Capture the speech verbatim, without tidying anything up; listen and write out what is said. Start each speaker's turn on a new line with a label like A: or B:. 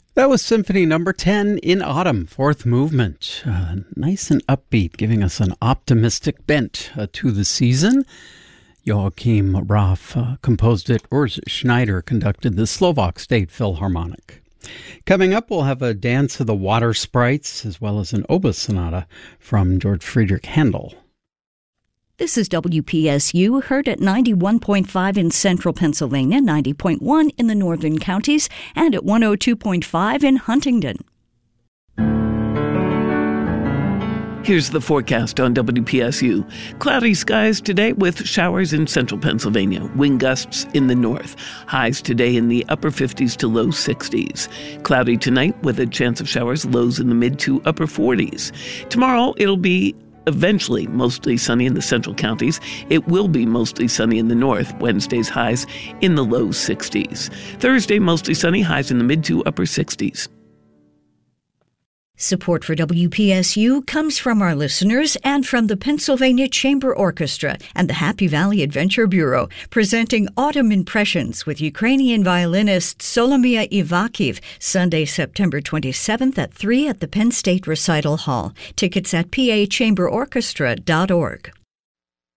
A: That was Symphony Number ten in Autumn, fourth movement. Uh, nice and upbeat, giving us an optimistic bent uh, to the season. Joachim Raff uh, composed it. Urs Schneider conducted the Slovak State Philharmonic. Coming up, we'll have a Dance of the Water Sprites, as well as an oboe sonata from George Friedrich Handel.
B: This is W P S U, heard at ninety-one point five in central Pennsylvania, ninety point one in the northern counties, and at one oh two point five in Huntingdon.
C: Here's the forecast on W P S U. Cloudy skies today with showers in central Pennsylvania, wind gusts in the north. Highs today in the upper fifties to low sixties. Cloudy tonight with a chance of showers, lows in the mid to upper forties. Tomorrow it'll be eventually mostly sunny in the central counties. It will be mostly sunny in the north. Wednesday's highs in the low sixties. Thursday mostly sunny, highs in the mid to upper sixties.
B: Support for W P S U comes from our listeners and from the Pennsylvania Chamber Orchestra and the Happy Valley Adventure Bureau, presenting Autumn Impressions with Ukrainian violinist Solomia Ivakiv, Sunday, September twenty-seventh at three at the Penn State Recital Hall. Tickets at p a chamber orchestra dot org.